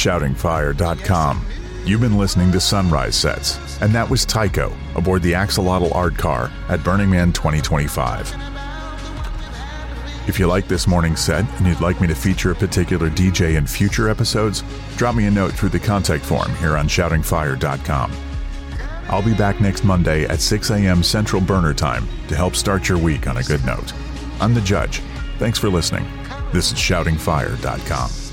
shoutingfire.com. You've been listening to Sunrise Sets, and that was Tycho aboard the Axolotl Art Car at Burning Man 2025. If you like this morning's set and you'd like me to feature a particular DJ in future episodes, drop me a note through the contact form here on shoutingfire.com. I'll be back next Monday at 6 a.m. Central Burner Time to help start your week on a good note. I'm the Judge. Thanks for listening. This is shoutingfire.com.